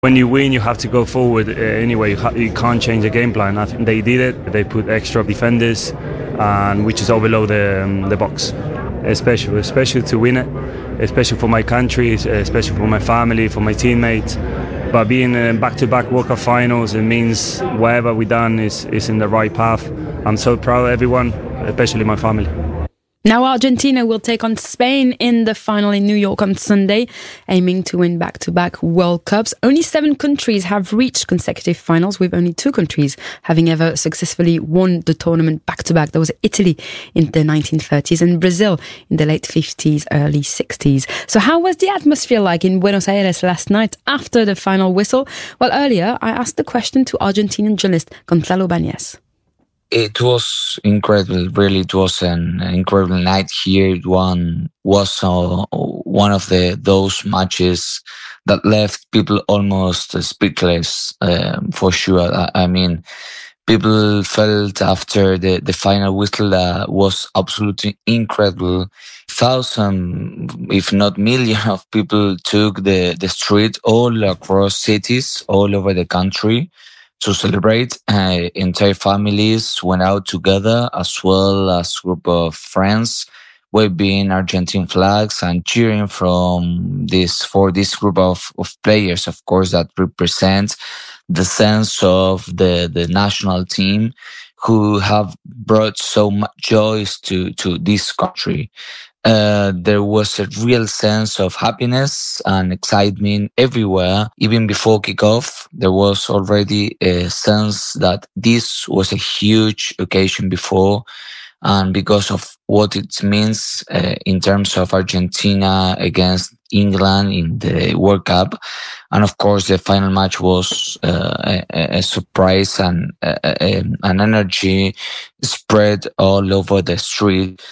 When you win, you have to go forward anyway. You can't change the game plan. I think they did it. They put extra defenders, and which is overload the box. Especially to win it, especially for my country, especially for my family, for my teammates. But being back-to-back World Cup finals, it means whatever we done is in the right path. I'm so proud of everyone, especially my family. Now Argentina will take on Spain in the final in New York on Sunday, aiming to win back-to-back World Cups. Only 7 countries have reached consecutive finals, with only 2 countries having ever successfully won the tournament back-to-back. There was Italy in the 1930s and Brazil in the late 50s, early 60s. So how was the atmosphere like in Buenos Aires last night after the final whistle? Well, earlier I asked the question to Argentinian journalist Gonzalo Báñez. It was incredible. Really, it was an incredible night here. One was one of those matches that left people almost speechless, for sure. I mean, people felt after the final whistle that was absolutely incredible. Thousands, if not millions, of people took the street all across cities, all over the country, to celebrate. Entire families went out together, as well as a group of friends, waving Argentine flags and cheering for this group of players, of course, that represent the sense of the national team, who have brought so much joy to this country. There was a real sense of happiness and excitement everywhere. Even before kickoff, there was already a sense that this was a huge occasion before, and because of what it means in terms of Argentina against England in the World Cup. And of course, the final match was a surprise, and an energy spread all over the street.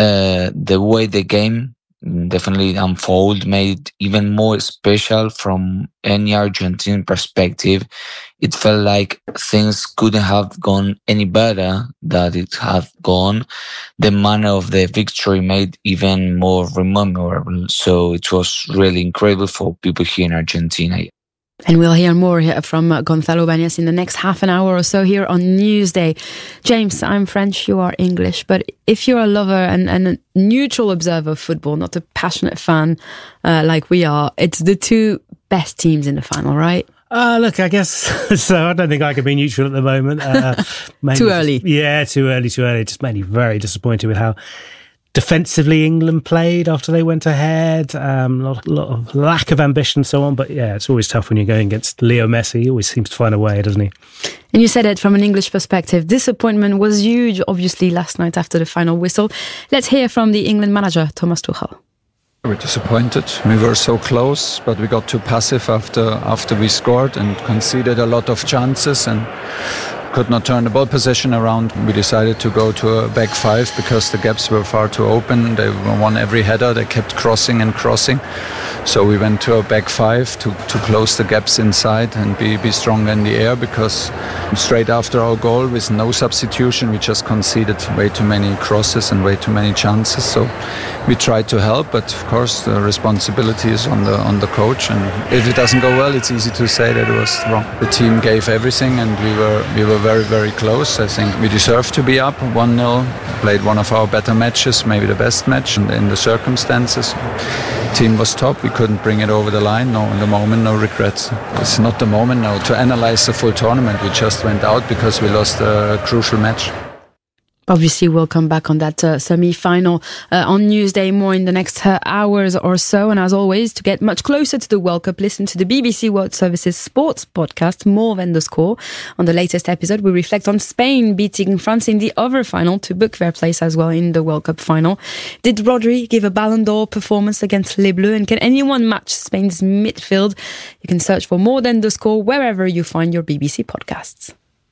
The way the game definitely unfolded made even more special from any Argentine perspective. It felt like things couldn't have gone any better than it had gone. The manner of the victory made even more memorable. So it was really incredible for people here in Argentina. And we'll hear more from Gonzalo Báñez in the next half an hour or so here on Newsday. James, I'm French, you are English, but if you're a lover and a neutral observer of football, not a passionate fan like we are, it's the 2 best teams in the final, right? Look, I guess so. I don't think I can be neutral at the moment. Too early. Too early. Just made me very disappointed with how defensively England played after they went ahead. Lot of lack of ambition and so on. But yeah, it's always tough when you're going against Leo Messi. He always seems to find a way, doesn't he? And you said it from an English perspective. Disappointment was huge, obviously, last night after the final whistle. Let's hear from the England manager, Thomas Tuchel. We were disappointed. We were so close, but we got too passive after we scored and conceded a lot of chances and could not turn the ball possession around. We decided to go to a back 5 because the gaps were far too open. They won every header. They kept crossing and crossing. So we went to a back 5 to close the gaps inside and be stronger in the air, because straight after our goal, with no substitution, we just conceded way too many crosses and way too many chances. So we tried to help, but of course the responsibility is on the coach. And if it doesn't go well, it's easy to say that it was wrong. The team gave everything, and we were very, very close. I think we deserved to be up 1-0, played one of our better matches, maybe the best match in the circumstances. Team was top. We couldn't bring it over the line. No, in the moment, no regrets. It's not the moment now to analyze the full tournament. We just went out because we lost a crucial match. Obviously, we'll come back on that semi-final on Newsday more in the next hours or so. And as always, to get much closer to the World Cup, listen to the BBC World Service's sports podcast, More Than the Score. On the latest episode, we reflect on Spain beating France in the other final to book their place as well in the World Cup final. Did Rodri give a Ballon d'Or performance against Les Bleus? And can anyone match Spain's midfield? You can search for More Than the Score wherever you find your BBC podcasts.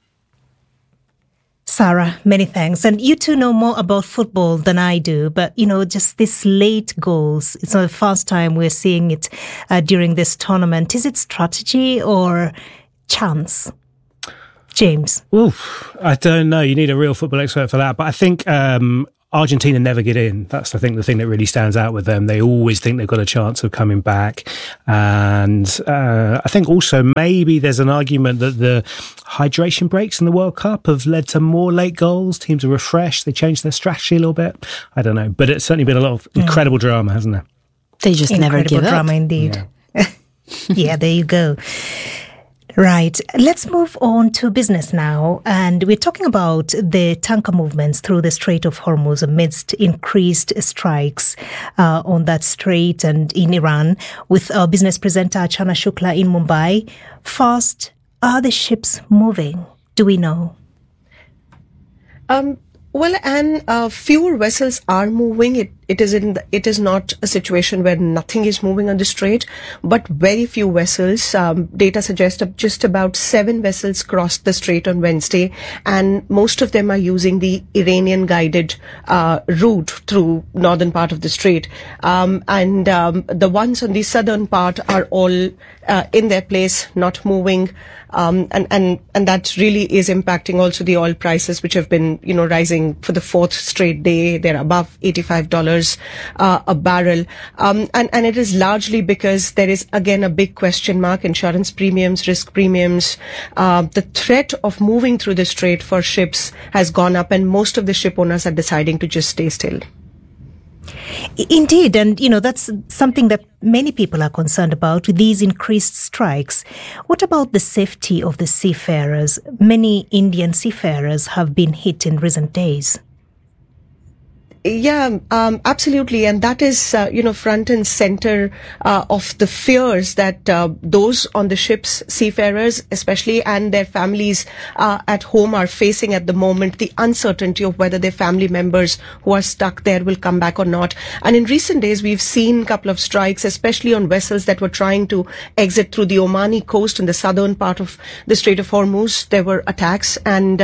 Sarah, many thanks. And you two know more about football than I do, but, just these late goals, it's not the first time we're seeing it during this tournament. Is it strategy or chance? James? Oof, I don't know. You need a real football expert for that. But I think Argentina never get in. That's, I think, the thing that really stands out with them. They always think they've got a chance of coming back. And I think also maybe there's an argument that the hydration breaks in the World Cup have led to more late goals. Teams are refreshed. They changed their strategy a little bit. I don't know. But it's certainly been a lot of incredible drama, hasn't there? They just never give up. Incredible drama indeed. Yeah, there you go. Right. Let's move on to business now. And we're talking about the tanker movements through the Strait of Hormuz amidst increased strikes on that strait and in Iran, with our business presenter Archana Shukla in Mumbai. First, are the ships moving? Do we know? Well, and fewer vessels are moving. It is not a situation where nothing is moving on the strait, but very few vessels. Data suggests just about 7 vessels crossed the strait on Wednesday, and most of them are using the Iranian guided route through northern part of the strait. And the ones on the southern part are all in their place, not moving. And that really is impacting also the oil prices, which have been, rising for the 4th straight day. They're above $85 a barrel. And it is largely because there is again a big question mark: insurance premiums, risk premiums. The threat of moving through the strait for ships has gone up, and most of the ship owners are deciding to just stay still. Indeed, and that's something that many people are concerned about with these increased strikes. What about the safety of the seafarers? Many Indian seafarers have been hit in recent days. Yeah, absolutely. And that is, front and center of the fears that those on the ships, seafarers especially, and their families at home are facing at the moment, the uncertainty of whether their family members who are stuck there will come back or not. And in recent days, we've seen a couple of strikes, especially on vessels that were trying to exit through the Omani coast in the southern part of the Strait of Hormuz. There were attacks, and,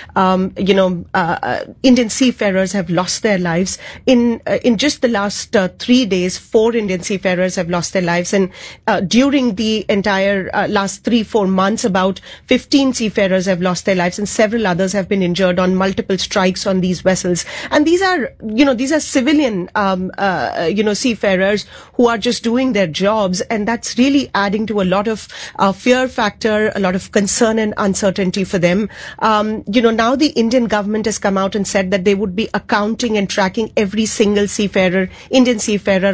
Indian seafarers have lost their lives. In just the last 3 days, 4 Indian seafarers have lost their lives, and during the entire last 3-4 months, about 15 seafarers have lost their lives, and several others have been injured on multiple strikes on these vessels. And these are civilian, seafarers who are just doing their jobs, and that's really adding to a lot of fear factor, a lot of concern and uncertainty for them. Now the Indian government has come out and said that they would be accounting and tracking every single Indian seafarer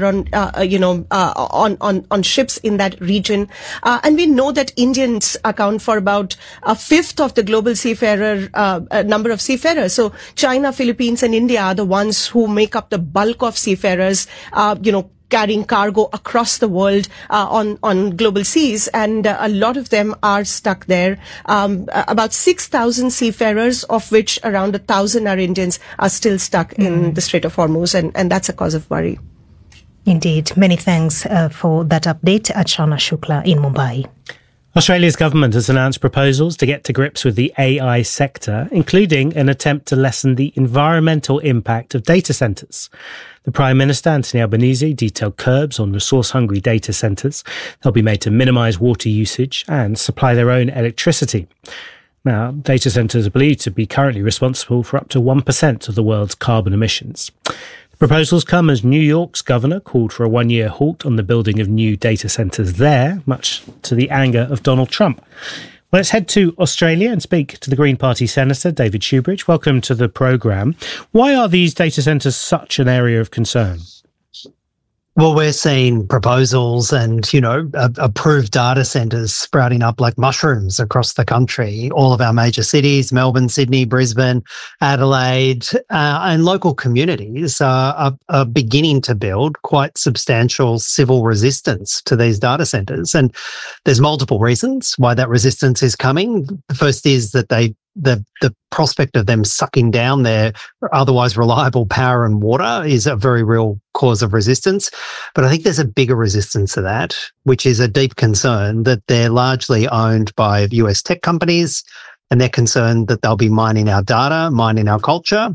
on ships in that region. And we know that Indians account for about 1/5 of the global seafarer number of seafarers. So China, Philippines and India are the ones who make up the bulk of seafarers, carrying cargo across the world on global seas, and a lot of them are stuck there. About 6,000 seafarers, of which around 1,000 are Indians, are still stuck in the Strait of Hormuz, and that's a cause of worry. Indeed. Many thanks for that update, Archana Shukla in Mumbai. Australia's government has announced proposals to get to grips with the AI sector, including an attempt to lessen the environmental impact of data centres. The Prime Minister, Anthony Albanese, detailed curbs on resource-hungry data centres. They'll be made to minimise water usage and supply their own electricity. Now, data centres are believed to be currently responsible for up to 1% of the world's carbon emissions. Proposals come as New York's governor called for a 1-year halt on the building of new data centres there, much to the anger of Donald Trump. Well, let's head to Australia and speak to the Green Party Senator, David Shoebridge. Welcome to the programme. Why are these data centres such an area of concern? Well, we're seeing proposals and, approved data centres sprouting up like mushrooms across the country. All of our major cities, Melbourne, Sydney, Brisbane, Adelaide, and local communities are beginning to build quite substantial civil resistance to these data centres. And there's multiple reasons why that resistance is coming. The first is that the prospect of them sucking down their otherwise reliable power and water is a very real cause of resistance. But I think there's a bigger resistance to that, which is a deep concern that they're largely owned by US tech companies, and they're concerned that they'll be mining our data, mining our culture.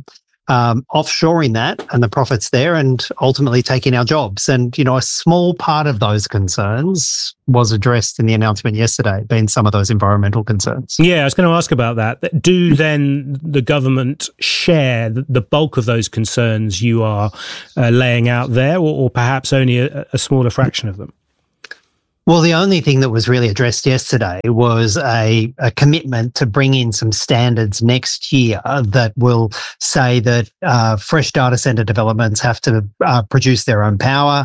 offshoring that and the profits there and ultimately taking our jobs. And, a small part of those concerns was addressed in the announcement yesterday, being some of those environmental concerns. Yeah, I was going to ask about that. Do then the government share the bulk of those concerns you are laying out there, or perhaps only a smaller fraction of them? Well, the only thing that was really addressed yesterday was a commitment to bring in some standards next year that will say that fresh data center developments have to produce their own power,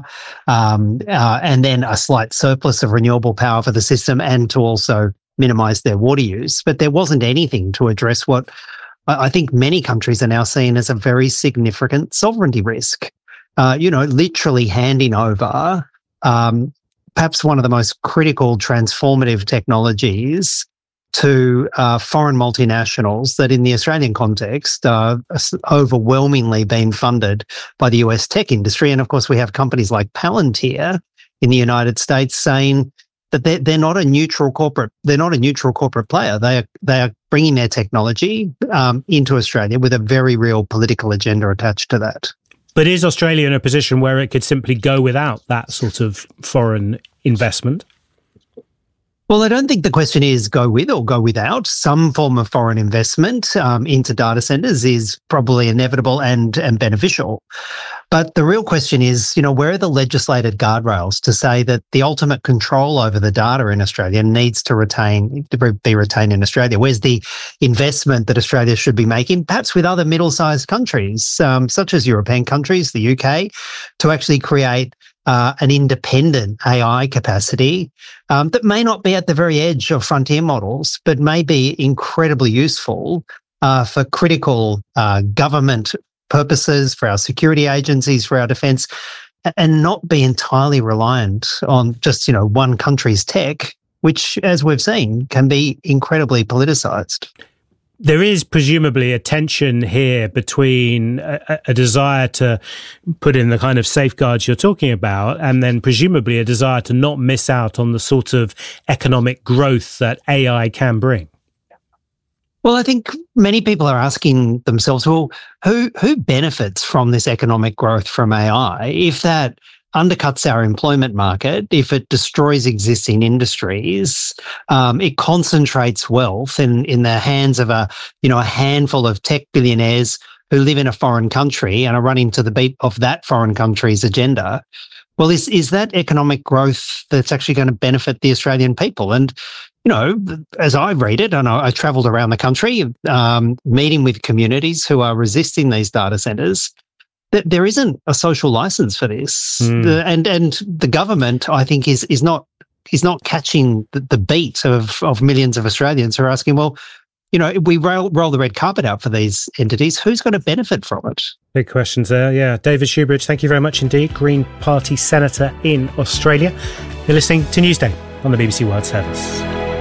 and then a slight surplus of renewable power for the system, and to also minimise their water use. But there wasn't anything to address what I think many countries are now seeing as a very significant sovereignty risk. Literally handing over perhaps one of the most critical transformative technologies to foreign multinationals that in the Australian context are overwhelmingly being funded by the US tech industry. And of course, we have companies like Palantir in the United States saying that they're not a neutral corporate player. They are bringing their technology into Australia with a very real political agenda attached to that. But is Australia in a position where it could simply go without that sort of foreign investment? Well, I don't think the question is go with or go without. Some form of foreign investment into data centers is probably inevitable and beneficial. But the real question is, where are the legislated guardrails to say that the ultimate control over the data in Australia needs to be retained in Australia? Where's the investment that Australia should be making, perhaps with other middle-sized countries, such as European countries, the UK, to actually create an independent AI capacity that may not be at the very edge of frontier models, but may be incredibly useful for critical government purposes, for our security agencies, for our defence, and not be entirely reliant on just, one country's tech, which, as we've seen, can be incredibly politicised. There is presumably a tension here between a desire to put in the kind of safeguards you're talking about, and then presumably a desire to not miss out on the sort of economic growth that AI can bring. Well, I think many people are asking themselves, well, who benefits from this economic growth from AI? If that undercuts our employment market, if it destroys existing industries, it concentrates wealth in the hands of a handful of tech billionaires who live in a foreign country and are running to the beat of that foreign country's agenda. Well, is that economic growth that's actually going to benefit the Australian people? And as I read it, and I travelled around the country, meeting with communities who are resisting these data centres, that there isn't a social license for this. And the government, I think, is not catching the beat of millions of Australians who are asking, well, if we roll the red carpet out for these entities, who's going to benefit from it? Big questions there, yeah. David Shoebridge, thank you very much indeed. Green Party Senator in Australia. You're listening to Newsday on the BBC World Service.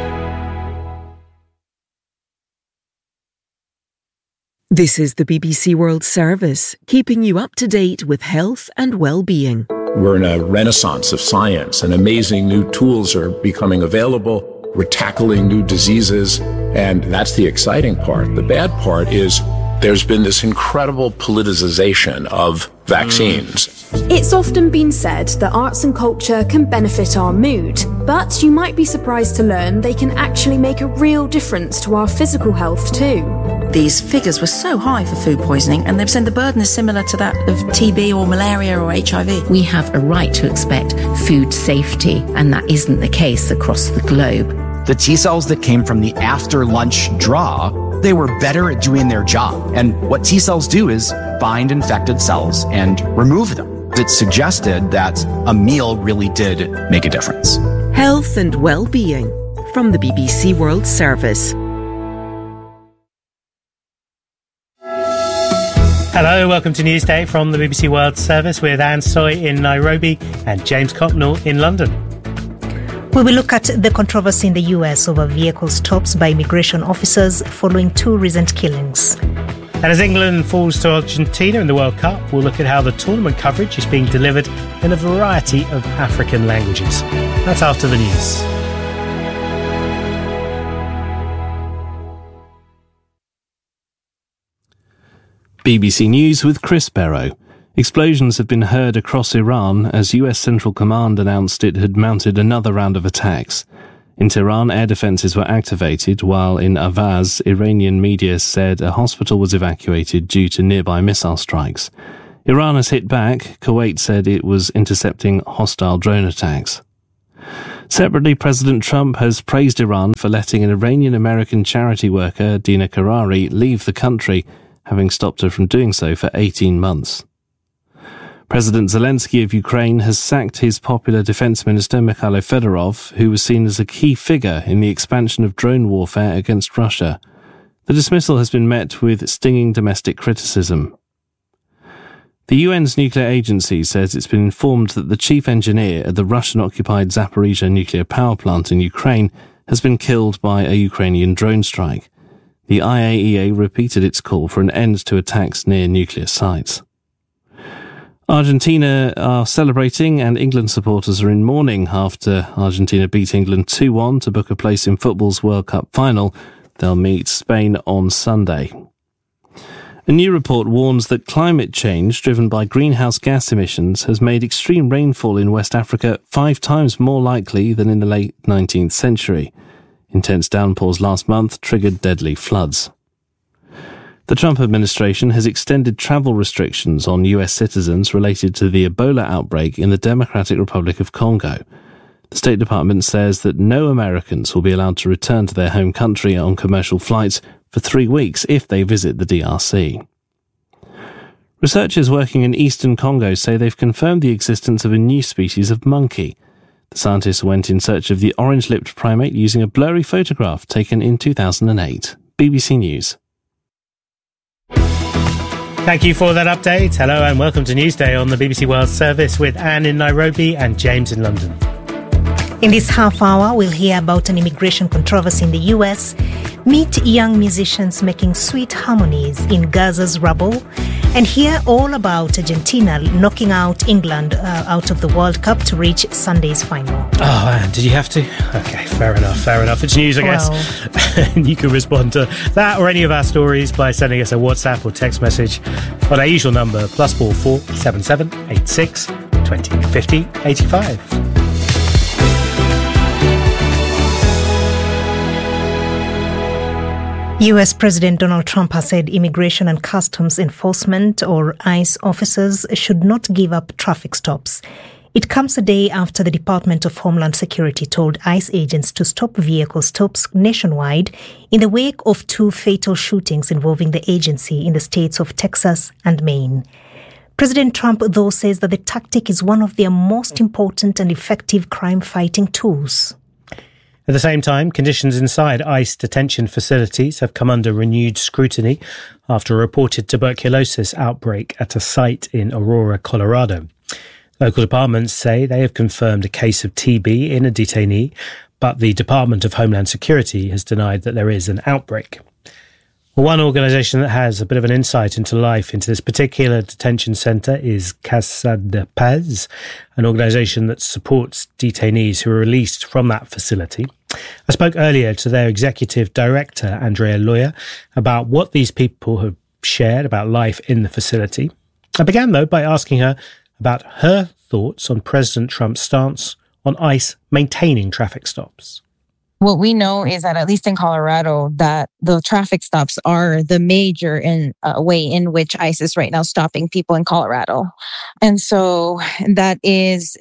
This is the BBC World Service, keeping you up to date with health and well-being. We're in a renaissance of science, and amazing new tools are becoming available. We're tackling new diseases, and that's the exciting part. The bad part is there's been this incredible politicization of vaccines. It's often been said that arts and culture can benefit our mood, but you might be surprised to learn they can actually make a real difference to our physical health too. These figures were so high for food poisoning, and they've said the burden is similar to that of TB or malaria or HIV. We have a right to expect food safety, and that isn't the case across the globe. The T cells that came from the after-lunch draw, they were better at doing their job. And what T cells do is find infected cells and remove them. It suggested that a meal really did make a difference. Health and well-being from the BBC World Service. Hello, welcome to Newsday from the BBC World Service with Anne Soy in Nairobi and James Copnell in London. We will look at the controversy in the US over vehicle stops by immigration officers following 2 recent killings. And as England falls to Argentina in the World Cup, we'll look at how the tournament coverage is being delivered in a variety of African languages. That's after the news. BBC News with Chris Barrow. Explosions have been heard across Iran as US Central Command announced it had mounted another round of attacks. In Tehran, air defences were activated, while in Avaz, Iranian media said a hospital was evacuated due to nearby missile strikes. Iran has hit back. Kuwait said it was intercepting hostile drone attacks. Separately, President Trump has praised Iran for letting an Iranian-American charity worker, Dina Karari, leave the country, having stopped her from doing so for 18 months. President Zelensky of Ukraine has sacked his popular defense minister, Mikhailo Fedorov, who was seen as a key figure in the expansion of drone warfare against Russia. The dismissal has been met with stinging domestic criticism. The UN's nuclear agency says it's been informed that the chief engineer at the Russian-occupied Zaporizhzhia nuclear power plant in Ukraine has been killed by a Ukrainian drone strike. The IAEA repeated its call for an end to attacks near nuclear sites. Argentina are celebrating and England supporters are in mourning after Argentina beat England 2-1 to book a place in football's World Cup final. They'll meet Spain on Sunday. A new report warns that climate change driven by greenhouse gas emissions has made extreme rainfall in West Africa 5 times more likely than in the late 19th century. Intense downpours last month triggered deadly floods. The Trump administration has extended travel restrictions on US citizens related to the Ebola outbreak in the Democratic Republic of Congo. The State Department says that no Americans will be allowed to return to their home country on commercial flights for 3 weeks if they visit the DRC. Researchers working in eastern Congo say they've confirmed the existence of a new species of monkey. The scientists went in search of the orange-lipped primate using a blurry photograph taken in 2008. BBC News. Thank you for that update. Hello and welcome to Newsday on the BBC World Service with Anne in Nairobi and James in London. In this half hour, we'll hear about an immigration controversy in the US, meet young musicians making sweet harmonies in Gaza's rubble, and hear all about Argentina knocking out England out of the World Cup to reach Sunday's final. Oh, Anne, did you have to? Okay, fair enough. It's news, I guess. And you can respond to that or any of our stories by sending us a WhatsApp or text message on our usual number, +44 77 86 20 50 85. US President Donald Trump has said Immigration and Customs Enforcement, or ICE officers, should not give up traffic stops. It comes a day after the Department of Homeland Security told ICE agents to stop vehicle stops nationwide in the wake of 2 fatal shootings involving the agency in the states of Texas and Maine. President Trump, though, says that the tactic is one of their most important and effective crime-fighting tools. At the same time, conditions inside ICE detention facilities have come under renewed scrutiny after a reported tuberculosis outbreak at a site in Aurora, Colorado. Local departments say they have confirmed a case of TB in a detainee, but the Department of Homeland Security has denied that there is an outbreak. Well, one organisation that has a bit of an insight into life into this particular detention centre is Casa de Paz, an organisation that supports detainees who are released from that facility. I spoke earlier to their executive director, Andrea Loya, about what these people have shared about life in the facility. I began, though, by asking her about her thoughts on President Trump's stance on ICE maintaining traffic stops. What we know is that, at least in Colorado, that the traffic stops are the major way in which ICE is right now stopping people in Colorado. And so that is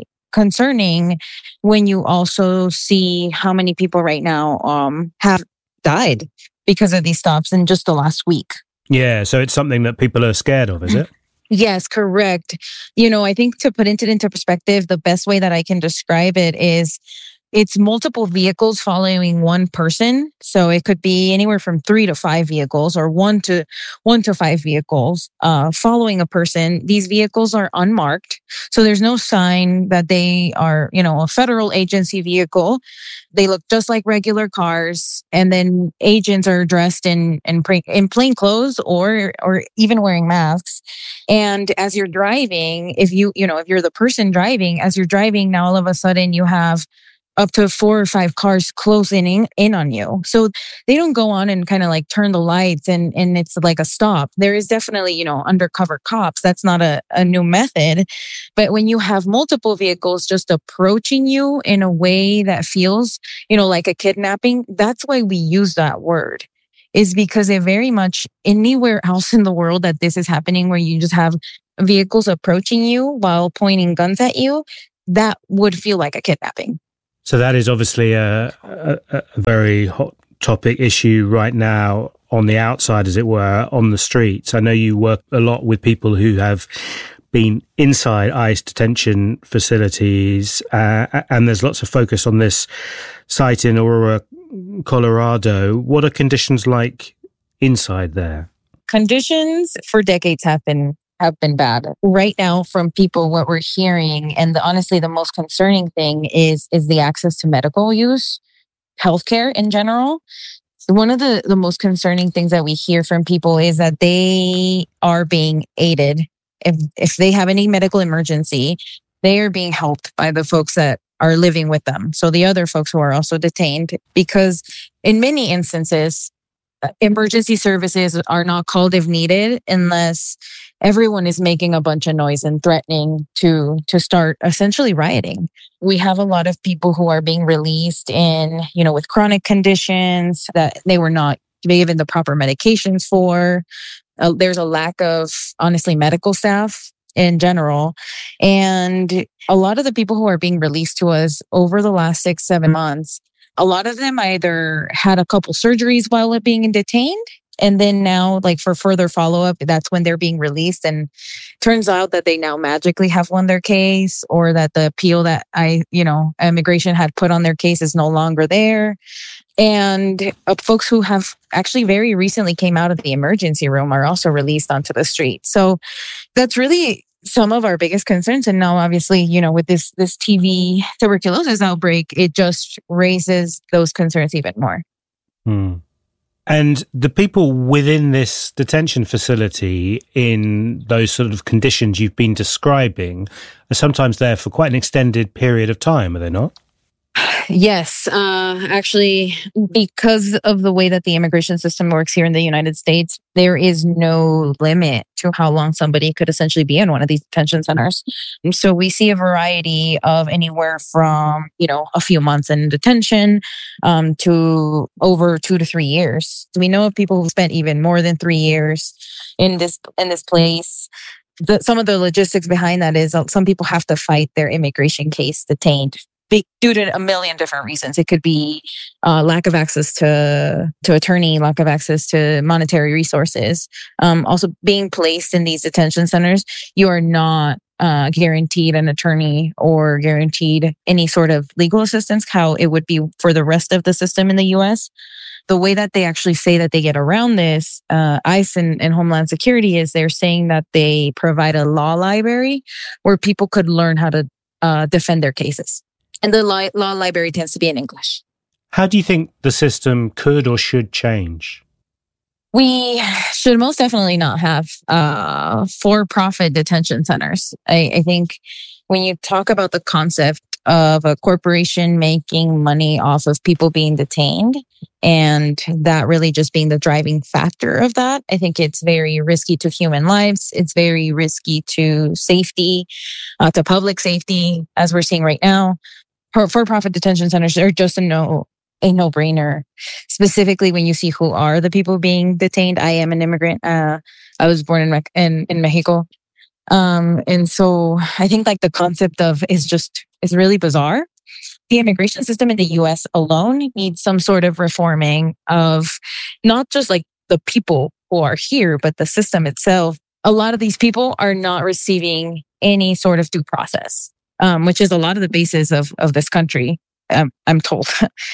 concerning when you also see how many people right now have died because of these stops in just the last week. Yeah, so it's something that people are scared of, is it? Yes, correct. I think to put it into perspective, the best way that I can describe it is it's multiple vehicles following one person. So it could be anywhere from 3 to 5 vehicles or 1 to 5 vehicles following a person. These vehicles are unmarked. So there's no sign that they are, a federal agency vehicle. They look just like regular cars. And then agents are dressed in plain clothes or even wearing masks. And as you're driving, if you're the person driving, as you're driving, now all of a sudden you have up to 4 or 5 cars closing in on you. So they don't go on and kind of like turn the lights and it's like a stop. There is definitely, you know, undercover cops. That's not a new method. But when you have multiple vehicles just approaching you in a way that feels, you know, like a kidnapping, that's why we use that word. Is because it very much anywhere else in the world that this is happening, where you just have vehicles approaching you while pointing guns at you, that would feel like a kidnapping. So that is obviously a very hot topic issue right now on the outside, as it were, on the streets. I know you work a lot with people who have been inside ICE detention facilities, and there's lots of focus on this site in Aurora, Colorado. What are conditions like inside there? Conditions for decades have been bad. Right now, from people, what we're hearing, and honestly, the most concerning thing is the access to medical use, healthcare in general. One of the most concerning things that we hear from people is that they are being aided. If they have any medical emergency, they are being helped by the folks that are living with them. So the other folks who are also detained, because in many instances, emergency services are not called if needed unless everyone is making a bunch of noise and threatening to start essentially rioting. We have a lot of people who are being released with chronic conditions that they were not given the proper medications for. There's a lack of, honestly, medical staff in general. And a lot of the people who are being released to us over the last 6-7 months, a lot of them either had a couple surgeries while being detained, and then now, like, for further follow-up, that's when they're being released. And turns out that they now magically have won their case, or that the appeal that immigration had put on their case is no longer there. And folks who have actually very recently came out of the emergency room are also released onto the street. So that's really some of our biggest concerns. And now, obviously, with this TB tuberculosis outbreak, it just raises those concerns even more. And the people within this detention facility in those sort of conditions you've been describing are sometimes there for quite an extended period of time, are they not? Yes. Actually, because of the way that the immigration system works here in the United States, there is no limit to how long somebody could essentially be in one of these detention centers. And so we see a variety of anywhere from, a few months in detention to over 2 to 3 years. We know of people who spent even more than 3 years in this place. Some of the logistics behind that is some people have to fight their immigration case detained due to a million different reasons. It could be lack of access to attorney, lack of access to monetary resources. Also, being placed in these detention centers, you are not guaranteed an attorney or guaranteed any sort of legal assistance, how it would be for the rest of the system in the U.S. The way that they actually say that they get around this, ICE and Homeland Security, is they're saying that they provide a law library where people could learn how to defend their cases. And the law library tends to be in English. How do you think the system could or should change? We should most definitely not have for-profit detention centers. I think when you talk about the concept of a corporation making money off of people being detained, and that really just being the driving factor of that, I think it's very risky to human lives. It's very risky to safety, to public safety, as we're seeing right now. For-profit detention centers are just a no-brainer, specifically when you see who are the people being detained. I am an immigrant. I was born in Mexico. And so I think like the concept of is really bizarre. The immigration system in the US alone needs some sort of reforming of not just like the people who are here, but the system itself. A lot of these people are not receiving any sort of due process, which is a lot of the basis of this country, I'm told.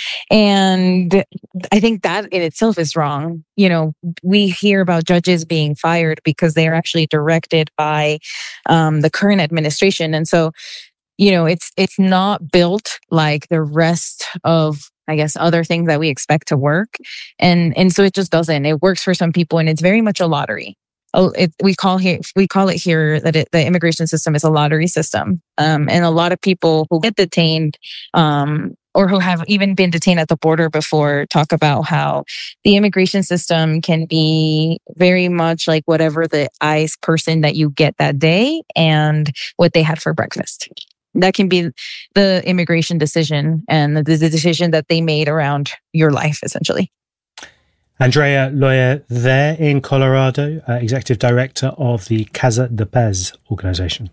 And I think that in itself is wrong. We hear about judges being fired because they are actually directed by the current administration. And so, it's not built like the rest of, I guess, other things that we expect to work. And so it just doesn't. It works for some people, and it's very much a lottery. We call it here that the immigration system is a lottery system. And a lot of people who get detained or who have even been detained at the border before talk about how the immigration system can be very much like whatever the ICE person that you get that day and what they had for breakfast. That can be the immigration decision and the decision that they made around your life, essentially. Andrea Loya there in Colorado, Executive Director of the Casa de Paz organization.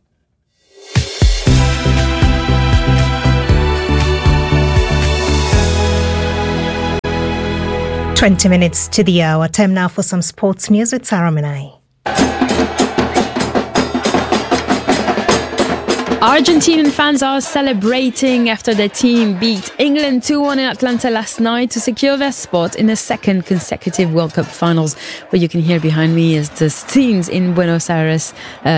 "20 minutes to the hour. Time now for some sports news with Sarah Minai. Argentinian fans are celebrating after their team beat England 2-1 in Atlanta last night to secure their spot in the second consecutive World Cup finals. What you can hear behind me is the scenes in Buenos Aires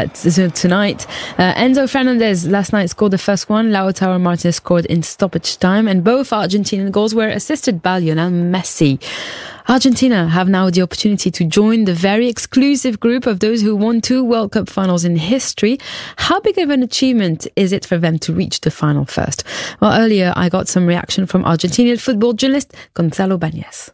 tonight. Enzo Fernandez last night scored the first one. Lautaro Martinez scored in stoppage time, and both Argentinian goals were assisted by Lionel Messi. Argentina have now the opportunity to join the very exclusive group of those who won 2 World Cup finals in history. How big of an achievement is it for them to reach the final first? Well, earlier I got some reaction from Argentinian football journalist Gonzalo Bañez.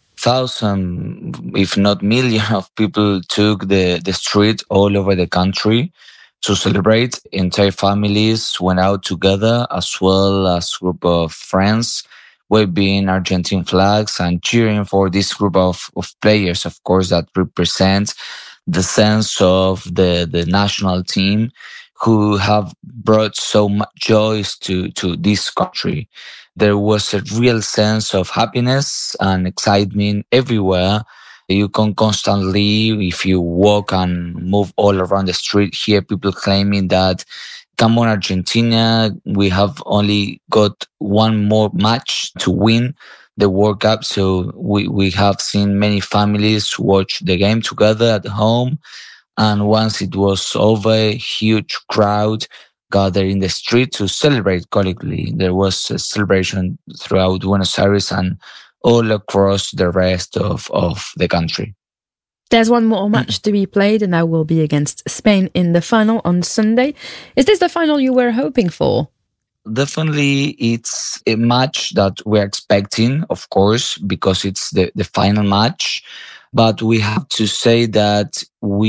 Thousands, if not millions, of people took the street all over the country to celebrate. Entire families went out together, as well as a group of friends, waving Argentine flags and cheering for this group of players, of course, that represent the sense of the national team, who have brought so much joy to this country. There was a real sense of happiness and excitement everywhere. You can constantly, if you walk and move all around the street, hear people claiming that, "Come on, Argentina, we have only got one more match to win the World Cup." So we have seen many families watch the game together at home. And once it was over, a huge crowd gathered in the street to celebrate collectively. There was a celebration throughout Buenos Aires and all across the rest of the country. There's one more match to be played, and that will be against Spain in the final on Sunday. Is this the final you were hoping for? Definitely, it's a match that we're expecting, of course, because it's the final match. But we have to say that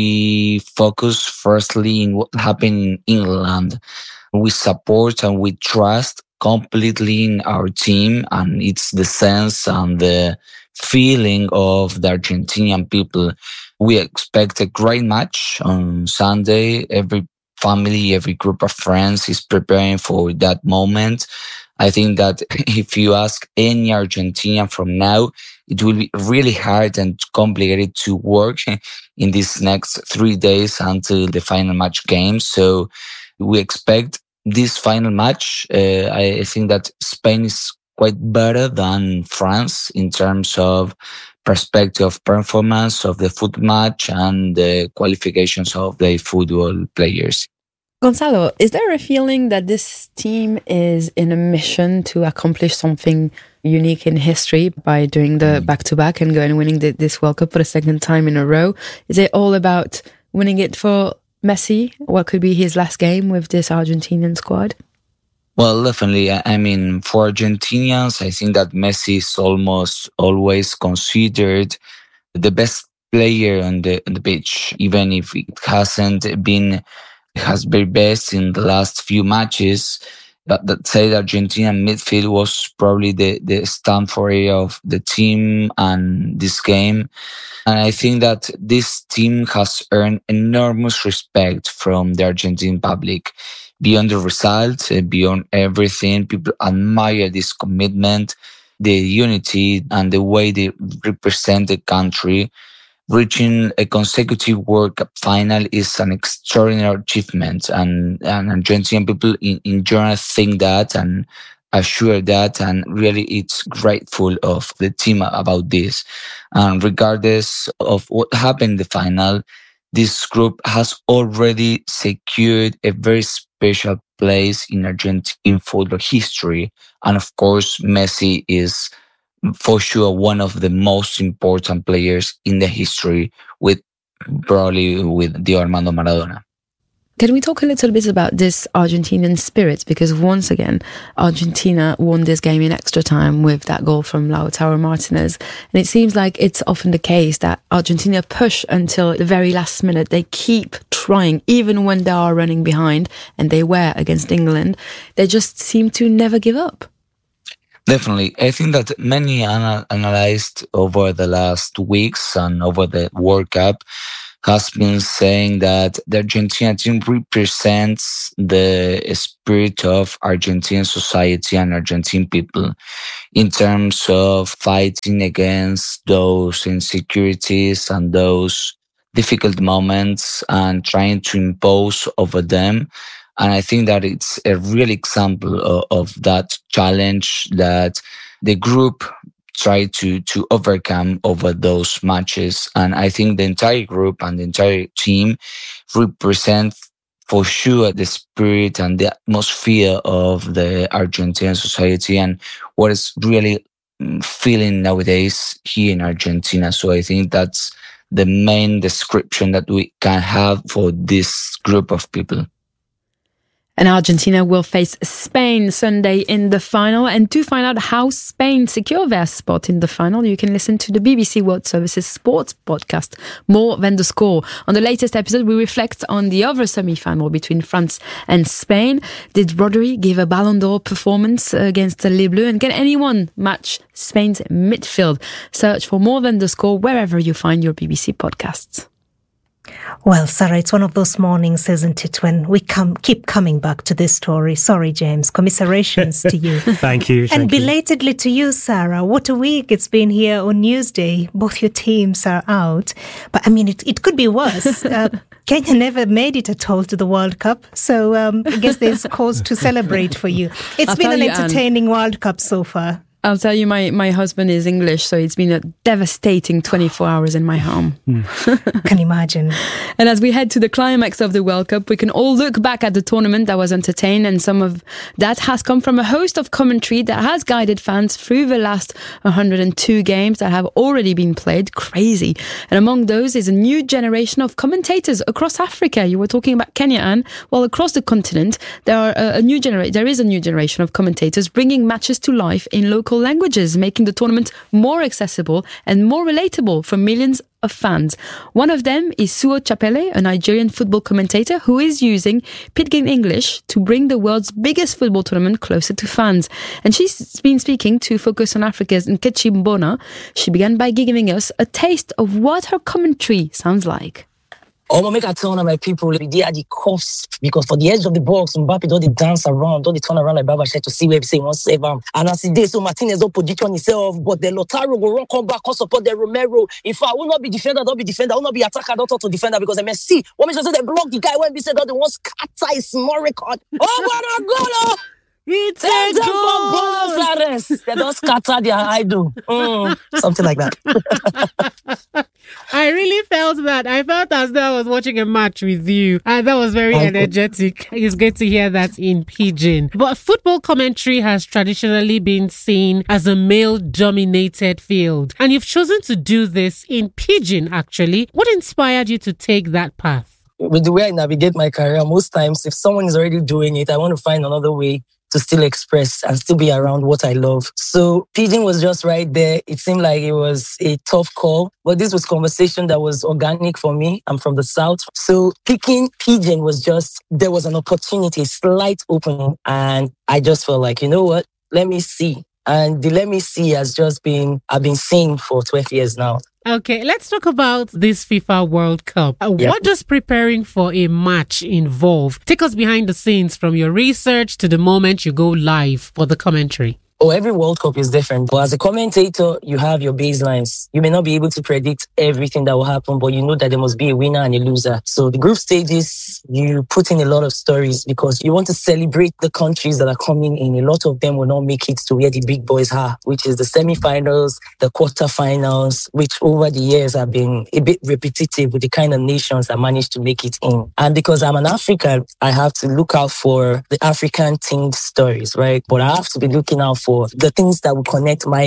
we focus firstly in what happened in England. We support and we trust completely in our team, and it's the sense and the feeling of the Argentinian people. We expect a great match on Sunday. Every family, every group of friends is preparing for that moment. I think that if you ask any Argentinian from now, it will be really hard and complicated to work in these next 3 days until the final match game. So we expect this final match. I think that Spain is quite better than France in terms of perspective of performance of the football match and the qualifications of the football players. Gonzalo, is there a feeling that this team is in a mission to accomplish something unique in history by doing the back-to-back and going and winning this World Cup for the second time in a row? Is it all about winning it for Messi? What could be his last game with this Argentinian squad? Well, definitely. I mean, for Argentinians, I think that Messi is almost always considered the best player on the pitch, even if it hasn't been his very best in the last few matches. But that said, Argentinian midfield was probably the standout area of the team and this game. And I think that this team has earned enormous respect from the Argentine public. Beyond the results, beyond everything, people admire this commitment, the unity, and the way they represent the country. Reaching a consecutive World Cup final is an extraordinary achievement, and Argentinian people in general think that and assure that, and really it's grateful of the team about this. And regardless of what happened in the final, this group has already secured a very special place in Argentine football history. And of course, Messi is for sure one of the most important players in the history, probably with Diego Armando Maradona. Can we talk a little bit about this Argentinian spirit? Because once again, Argentina won this game in extra time with that goal from Lautaro Martinez. And it seems like it's often the case that Argentina push until the very last minute. They keep trying, even when they are running behind, and they were against England. They just seem to never give up. Definitely. I think that many analyzed over the last weeks and over the World Cup has been saying that the Argentina team represents the spirit of Argentine society and Argentine people in terms of fighting against those insecurities and those difficult moments and trying to impose over them. And I think that it's a real example of that challenge that the group try to overcome over those matches. And I think the entire group and the entire team represent for sure the spirit and the atmosphere of the Argentine society and what is really feeling nowadays here in Argentina. So I think that's the main description that we can have for this group of people. And Argentina will face Spain Sunday in the final. And to find out how Spain secure their spot in the final, you can listen to the BBC World Services sports podcast, More Than the Score. On the latest episode, we reflect on the other semi-final between France and Spain. Did Rodri give a Ballon d'Or performance against Les Bleus? And can anyone match Spain's midfield? Search for More Than the Score wherever you find your BBC podcasts. Well, Sarah, it's one of those mornings, isn't it, when we keep coming back to this story. Sorry, James. Commiserations to you. Thank you. And belatedly to you, Sarah. What a week it's been here on Newsday. Both your teams are out. But, I mean, it could be worse. Kenya never made it at all to the World Cup. So I guess there's cause to celebrate for you. It's been an entertaining World Cup so far. I'll tell you, my husband is English, so it's been a devastating 24 hours in my home. Can imagine. And as we head to the climax of the World Cup, we can all look back at the tournament that was entertained, and some of that has come from a host of commentary that has guided fans through the last 102 games that have already been played. Crazy. And among those is a new generation of commentators across Africa. You were talking about Kenya, Anne. Well, across the continent, there is a new generation of commentators bringing matches to life in local languages, making the tournament more accessible and more relatable for millions of fans. One of them is Suo Chapele, a Nigerian football commentator who is using Pidgin English to bring the world's biggest football tournament closer to fans. And she's been speaking to Focus on Africa's Nkechi Mbona. She began by giving us a taste of what her commentary sounds like. Make I tell my people, they are the cusp, because for the edge of the box, Mbappe don't they dance around, don't they turn around like Baba Shek to see where he say he wants to save him. And as he did, so Martinez don't position himself, but the Lautaro will run, come back, come support the Romero. If I will not be defender, don't be defender, I will not be attacker, don't talk to defender, because I mean, see, what makes sure they block the guy when we said that they want scatter his small record. Oh, what a goal! It's a goal! They don't scatter their idol. Something like that. I really felt that. I felt as though I was watching a match with you. And that was very energetic. It's good to hear that in Pidgin. But football commentary has traditionally been seen as a male-dominated field. And you've chosen to do this in Pidgin, actually. What inspired you to take that path? With the way I navigate my career, most times, if someone is already doing it, I want to find another way to still express and still be around what I love. So Pidgin was just right there. It seemed like it was a tough call, but this was conversation that was organic for me. I'm from the South. So picking Pidgin was just, there was an opportunity, a slight opening. And I just felt like, you know what? Let me see. And the let me see has just been, I've been seeing for 12 years now. Okay, let's talk about this FIFA World Cup. What does preparing for a match involve? Take us behind the scenes from your research to the moment you go live for the commentary. Every World Cup is different. But as a commentator, you have your baselines. You may not be able to predict everything that will happen, but you know that there must be a winner and a loser. So the group stages, you put in a lot of stories because you want to celebrate the countries that are coming in. A lot of them will not make it to where the big boys are, which is the semi-finals, the quarterfinals, which over the years have been a bit repetitive with the kind of nations that managed to make it in. And because I'm an African, I have to look out for the African-themed stories, right? But I have to be looking out for the things that will connect my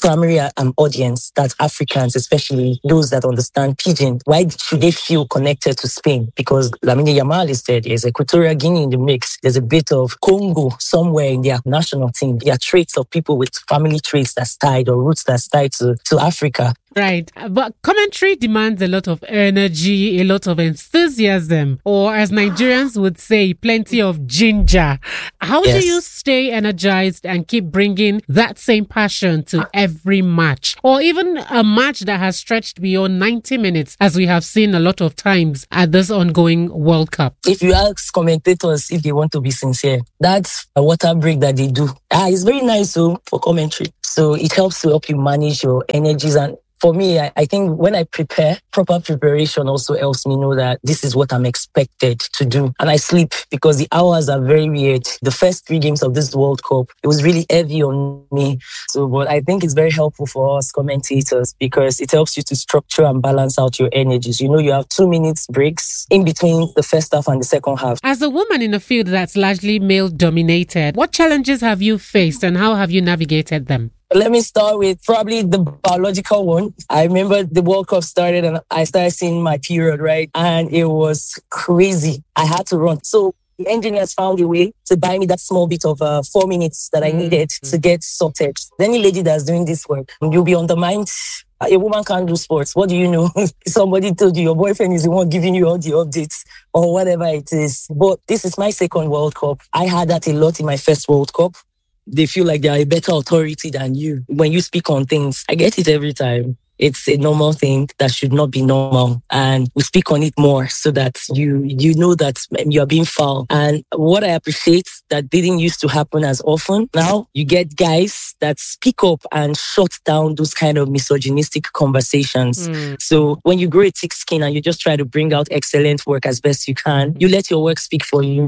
primary audience, that's Africans, especially those that understand Pidgin. Why should they feel connected to Spain? Because Lamine Yamal is there. There's Equatorial Guinea in the mix. There's a bit of Congo somewhere in their national team. There are traits of people with family traits that's tied or roots that's tied to Africa. Right. But commentary demands a lot of energy, a lot of enthusiasm, or as Nigerians would say, plenty of ginger. How do you stay energized and keep bringing that same passion to every match, or even a match that has stretched beyond 90 minutes, as we have seen a lot of times at this ongoing World Cup? If you ask commentators if they want to be sincere, that's a water break that they do. It's very nice for commentary. So it helps to help you manage your energies. And for me, I think when I prepare, proper preparation also helps me know that this is what I'm expected to do. And I sleep because the hours are very weird. The first 3 games of this World Cup, it was really heavy on me. So, but I think it's very helpful for us commentators because it helps you to structure and balance out your energies. You know, you have 2 minutes breaks in between the first half and the second half. As a woman in a field that's largely male-dominated, what challenges have you faced and how have you navigated them? Let me start with probably the biological one. I remember the World Cup started and I started seeing my period, right? And it was crazy. I had to run. So the engineers found a way to buy me that small bit of 4 minutes that I needed to get sorted. Then the lady that's doing this work, you'll be undermined. A woman can't do sports. What do you know? Somebody told you your boyfriend is the one giving you all the updates or whatever it is. But this is my second World Cup. I had that a lot in my first World Cup. They feel like they are a better authority than you. When you speak on things, I get it every time. It's a normal thing that should not be normal. And we speak on it more so that you know that you are being foul. And what I appreciate that didn't used to happen as often. Now you get guys that speak up and shut down those kind of misogynistic conversations. So when you grow a thick skin and you just try to bring out excellent work as best you can, you let your work speak for you.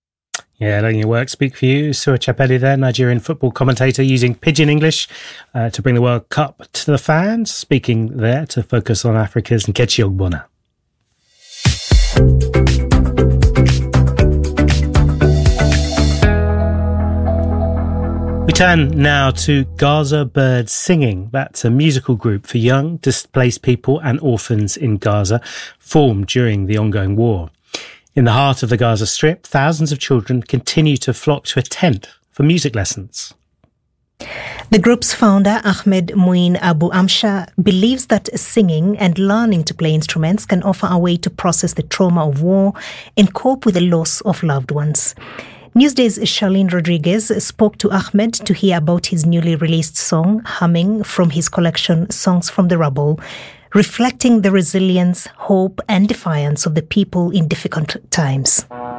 Yeah, letting your work speak for you. Sura Chapeli there, Nigerian football commentator using Pidgin English to bring the World Cup to the fans, speaking there to focus on Africa's Nkechi Ogbonna. We turn now to Gaza Birds Singing. That's a musical group for young, displaced people and orphans in Gaza, formed during the ongoing war. In the heart of the Gaza Strip, thousands of children continue to flock to a tent for music lessons. The group's founder, Ahmed Mouin Abu Amsha, believes that singing and learning to play instruments can offer a way to process the trauma of war and cope with the loss of loved ones. Newsday's Charlene Rodriguez spoke to Ahmed to hear about his newly released song, Humming, from his collection Songs from the Rubble, reflecting the resilience, hope and defiance of the people in difficult times.